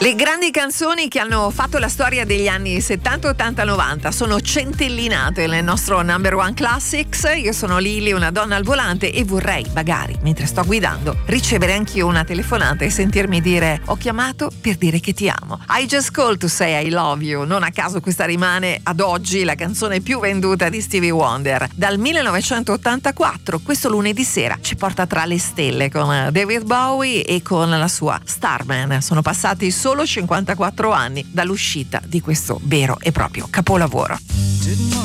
Le grandi canzoni che hanno fatto la storia degli anni 70, 80, 90 sono centellinate nel nostro Number One Classics. Io sono Lily, una donna al volante, e vorrei, magari, mentre sto guidando, ricevere anch'io una telefonata e sentirmi dire: ho chiamato per dire che ti amo. I just called to say I love you. Non a caso questa rimane ad oggi la canzone più venduta di Stevie Wonder. Dal 1984, questo lunedì sera ci porta tra le stelle con David Bowie e con la sua Starman. Sono passati solo 54 anni dall'uscita di questo vero e proprio capolavoro.